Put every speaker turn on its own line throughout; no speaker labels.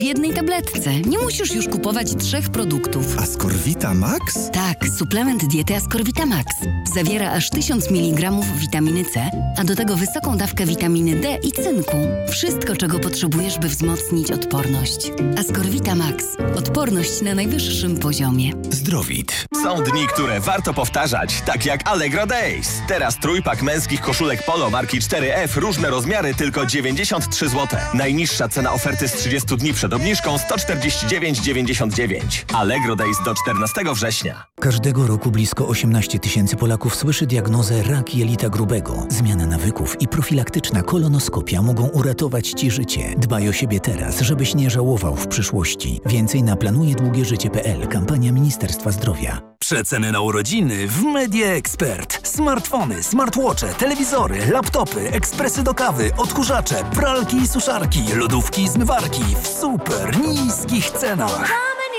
w jednej tabletce. Nie musisz już kupować 3 produktów.
Ascorvita Max?
Tak, suplement diety Ascorvita Max. Zawiera aż 1000 mg witaminy C, a do tego wysoką dawkę witaminy D i cynku. Wszystko, czego potrzebujesz, by wzmocnić odporność. Ascorvita Max. Odporność na najwyższym poziomie.
Zdrowit.
Są dni, które warto powtarzać, tak jak Allegro Days. Teraz trójpak męskich koszulek Polo marki 4F, różne rozmiary, tylko 93 zł. Najniższa cena oferty z 30 dni przed obniżką 149,99. Allegro Days do 14 września.
Każdego roku blisko 18 000 Polaków słyszy diagnozę rak jelita grubego. Zmiana nawyków i profilaktyczna kolonoskopia mogą uratować Ci życie. Dbaj o siebie teraz, żebyś nie żałował w przyszłości. Więcej na planujedługieżycie.pl. Kampania Ministerstwa Zdrowia.
Przeceny na urodziny w Media Expert. Smartfony, smartwatche, telewizory, laptopy, ekspresy do kawy, odkurzacze, pralki i suszarki, lodówki i zmywarki w super niskich cenach.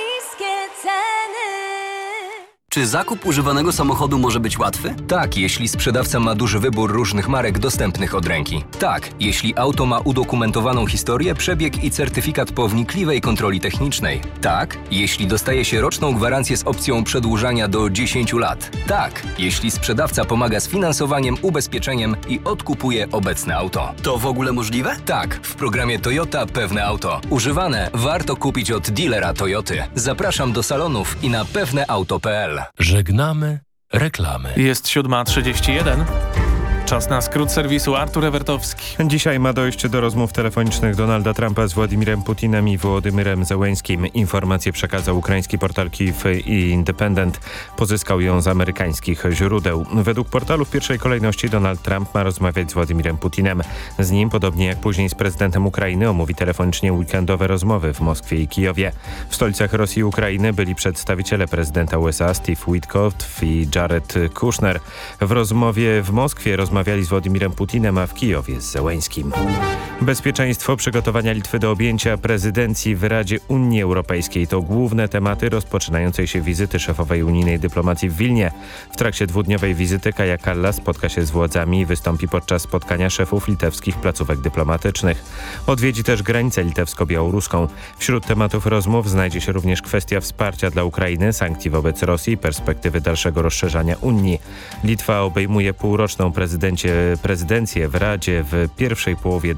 Czy zakup używanego samochodu może być łatwy?
Tak, jeśli sprzedawca ma duży wybór różnych marek dostępnych od ręki. Tak, jeśli auto ma udokumentowaną historię, przebieg i certyfikat po wnikliwej kontroli technicznej. Tak, jeśli dostaje się roczną gwarancję z opcją przedłużania do 10 lat. Tak, jeśli sprzedawca pomaga z finansowaniem, ubezpieczeniem i odkupuje obecne auto.
To w ogóle możliwe?
Tak, w programie Toyota Pewne Auto. Używane warto kupić od dealera Toyoty. Zapraszam do salonów i na pewneauto.pl.
Żegnamy reklamy.
Jest 7:31. Czas na skrót serwisu. Artur Ewertowski.
Dzisiaj ma dojść do rozmów telefonicznych Donalda Trumpa z Władimirem Putinem i Wołodymyrem Zełeńskim. Informację przekazał ukraiński portal Kyiv i Independent. Pozyskał ją z amerykańskich źródeł. Według portalu w pierwszej kolejności Donald Trump ma rozmawiać z Władimirem Putinem. Z nim, podobnie jak później z prezydentem Ukrainy, omówi telefonicznie weekendowe rozmowy w Moskwie i Kijowie. W stolicach Rosji i Ukrainy byli przedstawiciele prezydenta USA Steve Witkoff i Jared Kushner. W rozmowie w Moskwie rozmawiali z Władimirem Putinem, a w Kijowie z Zełeńskim. Bezpieczeństwo, przygotowania Litwy do objęcia prezydencji w Radzie Unii Europejskiej to główne tematy rozpoczynającej się wizyty szefowej unijnej dyplomacji w Wilnie. W trakcie dwudniowej wizyty Kaja Kallas spotka się z władzami i wystąpi podczas spotkania szefów litewskich placówek dyplomatycznych. Odwiedzi też granicę litewsko-białoruską. Wśród tematów rozmów znajdzie się również kwestia wsparcia dla Ukrainy, sankcji wobec Rosji i perspektywy dalszego rozszerzania Unii. Litwa obejmuje półroczną prezydencję w Radzie w pierwszej połowie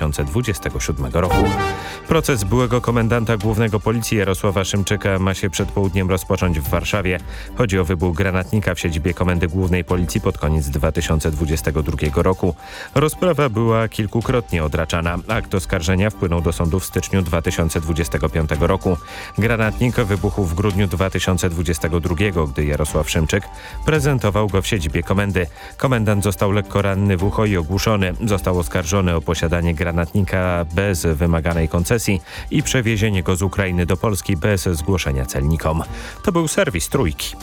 2027 roku. Proces byłego komendanta głównego policji Jarosława Szymczyka ma się przed południem rozpocząć w Warszawie. Chodzi o wybuch granatnika w siedzibie Komendy Głównej Policji pod koniec 2022 roku. Rozprawa była kilkukrotnie odraczana. Akt oskarżenia wpłynął do sądu w styczniu 2025 roku. Granatnik wybuchł w grudniu 2022, gdy Jarosław Szymczyk prezentował go w siedzibie komendy. Komendant został lekko ranny w ucho i ogłuszony. Został oskarżony o posiadanie granatnika bez wymaganej koncesji i przewiezienie go z Ukrainy do Polski bez zgłoszenia celnikom. To był serwis Trójki.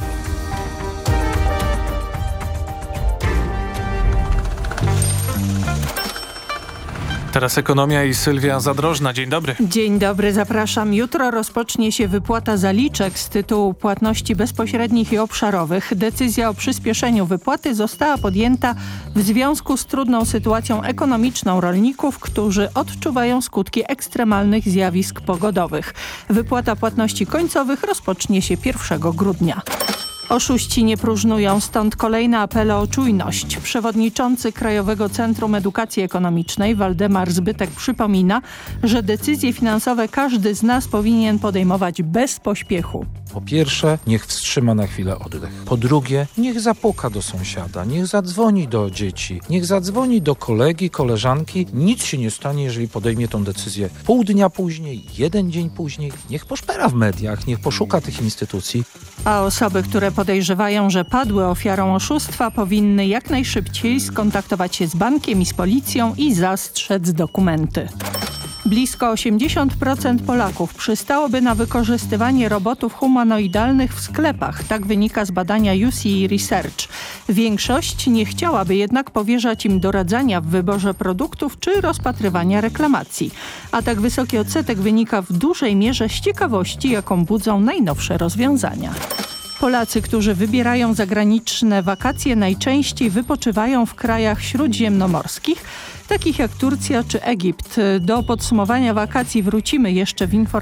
Teraz ekonomia i Sylwia Zadrożna. Dzień dobry.
Dzień dobry, zapraszam. Jutro rozpocznie się wypłata zaliczek z tytułu płatności bezpośrednich i obszarowych. Decyzja o przyspieszeniu wypłaty została podjęta w związku z trudną sytuacją ekonomiczną rolników, którzy odczuwają skutki ekstremalnych zjawisk pogodowych. Wypłata płatności końcowych rozpocznie się 1 grudnia. Oszuści nie próżnują, stąd kolejne apele o czujność. Przewodniczący Krajowego Centrum Edukacji Ekonomicznej Waldemar Zbytek przypomina, że decyzje finansowe każdy z nas powinien podejmować bez pośpiechu.
Po pierwsze, niech wstrzyma na chwilę oddech. Po drugie, niech zapuka do sąsiada, niech zadzwoni do dzieci, niech zadzwoni do kolegi, koleżanki. Nic się nie stanie, jeżeli podejmie tą decyzję pół dnia później, 1 dzień później. Niech poszpera w mediach, niech poszuka tych instytucji.
A osoby, które podejrzewają, że padły ofiarą oszustwa, powinny jak najszybciej skontaktować się z bankiem i z policją i zastrzec dokumenty. Blisko 80% Polaków przystałoby na wykorzystywanie robotów humanoidalnych w sklepach. Tak wynika z badania UC Research. Większość nie chciałaby jednak powierzać im doradzania w wyborze produktów czy rozpatrywania reklamacji. A tak wysoki odsetek wynika w dużej mierze z ciekawości, jaką budzą najnowsze rozwiązania. Polacy, którzy wybierają zagraniczne wakacje, najczęściej wypoczywają w krajach śródziemnomorskich, takich jak Turcja czy Egipt. Do podsumowania wakacji wrócimy jeszcze w informacjach